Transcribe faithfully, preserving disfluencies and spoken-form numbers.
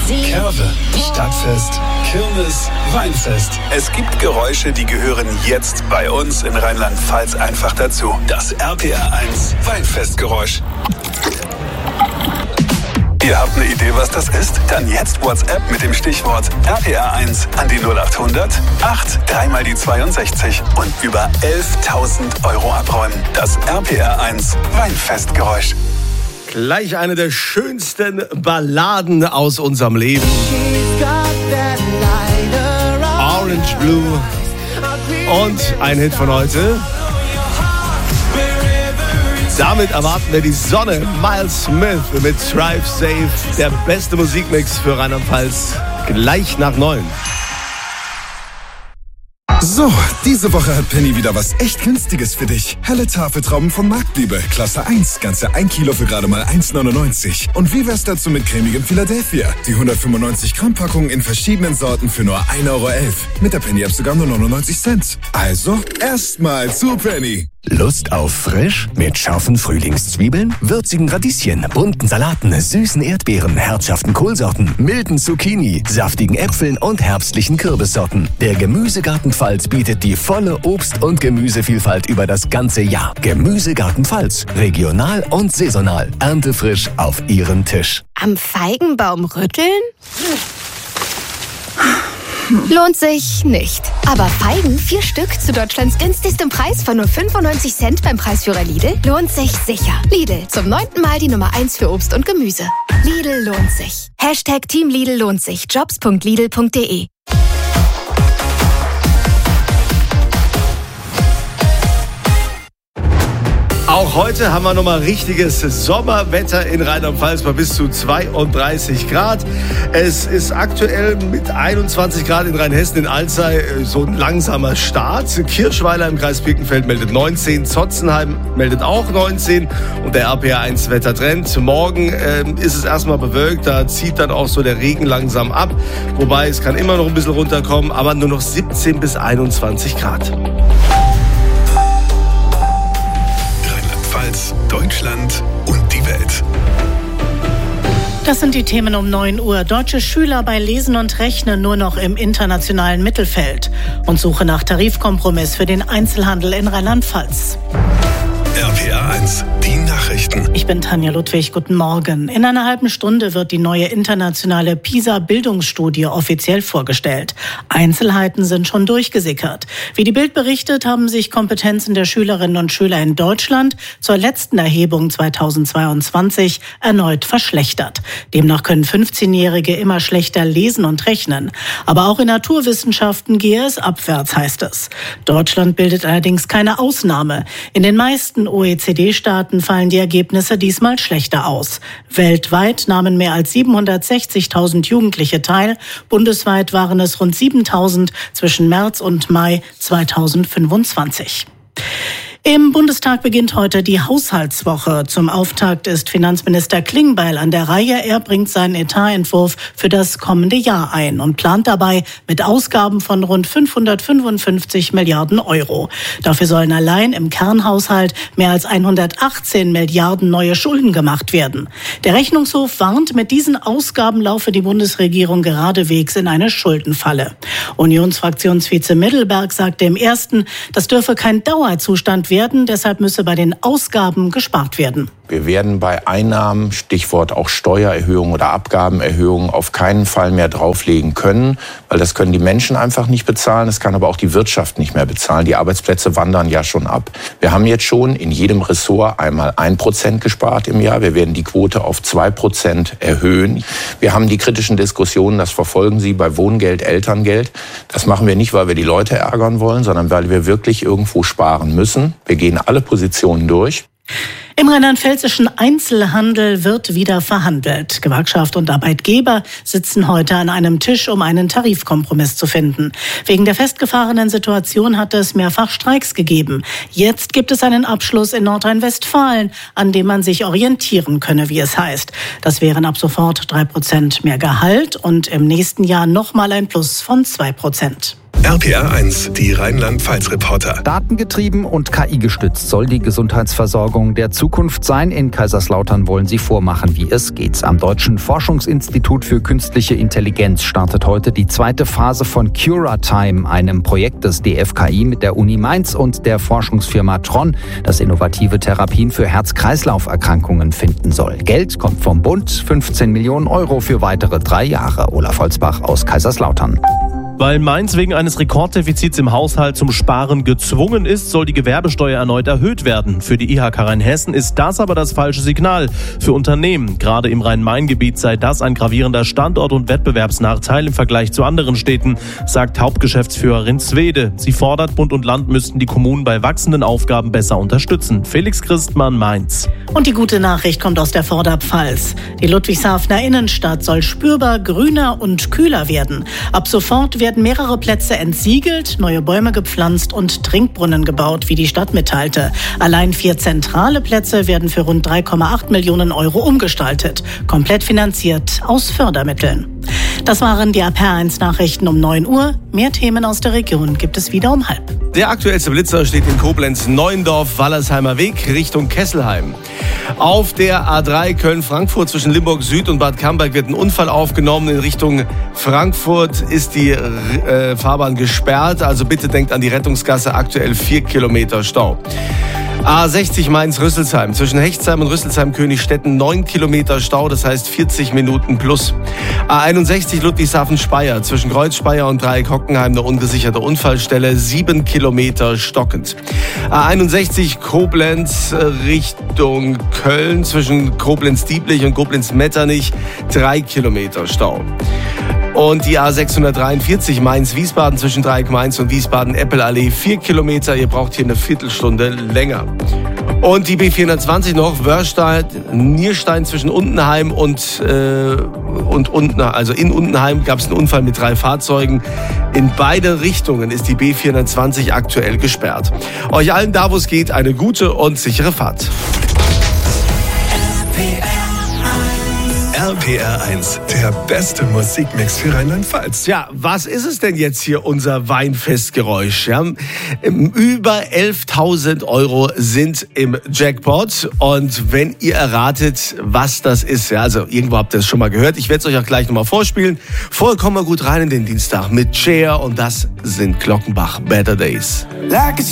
Curve, Stadtfest, Kirmes, Weinfest. Es gibt Geräusche, die gehören jetzt bei uns in Rheinland-Pfalz einfach dazu. Das R P R eins Weinfestgeräusch. Ihr habt eine Idee, was das ist? Dann jetzt WhatsApp mit dem Stichwort R P R eins an die null acht hundert acht dreimal die zweiundsechzig und über elftausend Euro abräumen. Das R P R eins Weinfestgeräusch. Gleich eine der schönsten Balladen aus unserem Leben. Orange Blue. Und ein Hit von heute. Damit erwarten wir die Sonne. Miles Smith mit Drive Safe. Der beste Musikmix für Rheinland-Pfalz. Gleich nach neun. So, diese Woche hat Penny wieder was echt Günstiges für dich. Helle Tafeltrauben von Marktliebe, Klasse eins, ganze ein Kilo für gerade mal eins neunundneunzig. Und wie wär's dazu mit cremigem Philadelphia? Die hundertfünfundneunzig Gramm Packung in verschiedenen Sorten für nur ein Euro elf. Mit der Penny-App sogar nur neunundneunzig Cent. Also, erstmal zu Penny. Lust auf frisch? Mit scharfen Frühlingszwiebeln, würzigen Radieschen, bunten Salaten, süßen Erdbeeren, herzhaften Kohlsorten, milden Zucchini, saftigen Äpfeln und herbstlichen Kürbissorten. Der Gemüsegarten Pfalz bietet die volle Obst- und Gemüsevielfalt über das ganze Jahr. Gemüsegarten Pfalz. Regional und saisonal. Erntefrisch auf Ihren Tisch. Am Feigenbaum rütteln? Lohnt sich nicht. Aber Feigen, vier Stück zu Deutschlands günstigstem Preis von nur fünfundneunzig Cent beim Preisführer Lidl, lohnt sich sicher. Lidl, zum neunten Mal die Nummer eins für Obst und Gemüse. Lidl lohnt sich. Hashtag Team Lidl lohnt sich. Jobs punkt lidl punkt de. Auch heute haben wir nochmal richtiges Sommerwetter in Rheinland-Pfalz bei bis zu zweiunddreißig Grad. Es ist aktuell mit einundzwanzig Grad in Rheinhessen in Alzey so ein langsamer Start. Kirschweiler im Kreis Birkenfeld meldet neunzehn, Zotzenheim meldet auch neunzehn und der R P R eins Wettertrend. Morgen äh, ist es erstmal bewölkt, da zieht dann auch so der Regen langsam ab. Wobei es kann immer noch ein bisschen runterkommen, aber nur noch siebzehn bis einundzwanzig Grad. Deutschland und die Welt. Das sind die Themen um neun Uhr. Deutsche Schüler bei Lesen und Rechnen nur noch im internationalen Mittelfeld. Und Suche nach Tarifkompromiss für den Einzelhandel in Rheinland-Pfalz. R P R eins, die Nachrichten. Ich bin Tanja Ludwig, guten Morgen. In einer halben Stunde wird die neue internationale PISA-Bildungsstudie offiziell vorgestellt. Einzelheiten sind schon durchgesickert. Wie die Bild berichtet, haben sich Kompetenzen der Schülerinnen und Schüler in Deutschland zur letzten Erhebung zweitausendzweiundzwanzig erneut verschlechtert. Demnach können fünfzehnjährige immer schlechter lesen und rechnen. Aber auch in Naturwissenschaften gehe es abwärts, heißt es. Deutschland bildet allerdings keine Ausnahme. In den meisten O E C D-Staaten fallen die Ergebnisse diesmal schlechter aus. Weltweit nahmen mehr als siebenhundertsechzigtausend Jugendliche teil. Bundesweit waren es rund siebentausend zwischen März und Mai zweitausendfünfundzwanzig. Im Bundestag beginnt heute die Haushaltswoche. Zum Auftakt ist Finanzminister Klingbeil an der Reihe. Er bringt seinen Etatentwurf für das kommende Jahr ein und plant dabei mit Ausgaben von rund fünfhundertfünfundfünfzig Milliarden Euro. Dafür sollen allein im Kernhaushalt mehr als hundertachtzehn Milliarden neue Schulden gemacht werden. Der Rechnungshof warnt, mit diesen Ausgaben laufe die Bundesregierung geradewegs in eine Schuldenfalle. Unionsfraktionsvize Mittelberg sagte im ersten, das dürfe kein Dauerzustand werden, deshalb müsse bei den Ausgaben gespart werden. Wir werden bei Einnahmen, Stichwort auch Steuererhöhungen oder Abgabenerhöhungen, auf keinen Fall mehr drauflegen können, weil das können die Menschen einfach nicht bezahlen, das kann aber auch die Wirtschaft nicht mehr bezahlen. Die Arbeitsplätze wandern ja schon ab. Wir haben jetzt schon in jedem Ressort einmal ein Prozent gespart im Jahr. Wir werden die Quote auf zwei Prozent erhöhen. Wir haben die kritischen Diskussionen, das verfolgen Sie bei Wohngeld, Elterngeld. Das machen wir nicht, weil wir die Leute ärgern wollen, sondern weil wir wirklich irgendwo sparen müssen. Wir gehen alle Positionen durch. Im rheinland-pfälzischen Einzelhandel wird wieder verhandelt. Gewerkschaft und Arbeitgeber sitzen heute an einem Tisch, um einen Tarifkompromiss zu finden. Wegen der festgefahrenen Situation hat es mehrfach Streiks gegeben. Jetzt gibt es einen Abschluss in Nordrhein-Westfalen, an dem man sich orientieren könne, wie es heißt. Das wären ab sofort drei Prozent mehr Gehalt und im nächsten Jahr nochmal ein Plus von zwei Prozent. R P R eins, die Rheinland-Pfalz-Reporter. Datengetrieben und K I gestützt soll die Gesundheitsversorgung der Zukunft sein. In Kaiserslautern wollen sie vormachen, wie es geht. Am Deutschen Forschungsinstitut für Künstliche Intelligenz startet heute die zweite Phase von CuraTime, einem Projekt des D F K I mit der Uni Mainz und der Forschungsfirma Tron, das innovative Therapien für Herz-Kreislauf-Erkrankungen finden soll. Geld kommt vom Bund, fünfzehn Millionen Euro für weitere drei Jahre. Olaf Holzbach aus Kaiserslautern. Weil Mainz wegen eines Rekorddefizits im Haushalt zum Sparen gezwungen ist, soll die Gewerbesteuer erneut erhöht werden. Für die I H K Rheinhessen ist das aber das falsche Signal. Für Unternehmen, gerade im Rhein-Main-Gebiet, sei das ein gravierender Standort- und Wettbewerbsnachteil im Vergleich zu anderen Städten, sagt Hauptgeschäftsführerin Zwede. Sie fordert, Bund und Land müssten die Kommunen bei wachsenden Aufgaben besser unterstützen. Felix Christmann, Mainz. Und die gute Nachricht kommt aus der Vorderpfalz. Die Ludwigshafener Innenstadt soll spürbar grüner und kühler werden. Ab sofort werden werden mehrere Plätze entsiegelt, neue Bäume gepflanzt und Trinkbrunnen gebaut, wie die Stadt mitteilte. Allein vier zentrale Plätze werden für rund drei Komma acht Millionen Euro umgestaltet, komplett finanziert aus Fördermitteln. Das waren die R P R eins Nachrichten um neun Uhr. Mehr Themen aus der Region gibt es wieder um halb. Der aktuellste Blitzer steht in Koblenz-Neuendorf-Wallersheimer Weg Richtung Kesselheim. Auf der A drei Köln-Frankfurt zwischen Limburg Süd und Bad Camberg wird ein Unfall aufgenommen. In Richtung Frankfurt ist die äh, Fahrbahn gesperrt. Also bitte denkt an die Rettungsgasse, aktuell vier Kilometer Stau. A sechzig Mainz-Rüsselsheim zwischen Hechtsheim und Rüsselsheim-Königstetten neun Kilometer Stau, das heißt vierzig Minuten plus. A einundsechzig Ludwigshafen-Speyer zwischen Kreuz-Speyer und Dreieck Hockenheim eine ungesicherte Unfallstelle, sieben Kilometer stockend. A einundsechzig Koblenz Richtung Köln zwischen Koblenz-Dieblich und Koblenz-Metternich drei Kilometer Stau. Und die A sechshundertdreiundvierzig Mainz-Wiesbaden zwischen Dreieck Mainz und Wiesbaden-Eppelallee vier Kilometer. Ihr braucht hier eine Viertelstunde länger. Und die B vierhundertzwanzig noch, Wörstein, Nierstein zwischen Untenheim und, äh, und unten, also in Untenheim gab es einen Unfall mit drei Fahrzeugen. In beide Richtungen ist die B vierhundertzwanzig aktuell gesperrt. Euch allen da, wo es geht, eine gute und sichere Fahrt. R P R eins, der beste Musikmix für Rheinland-Pfalz. Ja, was ist es denn jetzt hier, unser Weinfestgeräusch? Ja, über elftausend Euro sind im Jackpot. Und wenn ihr erratet, was das ist, ja, also irgendwo habt ihr es schon mal gehört, ich werde es euch auch gleich nochmal vorspielen. Vollkommen gut rein in den Dienstag mit Cher und das sind Glockenbach, Better Days.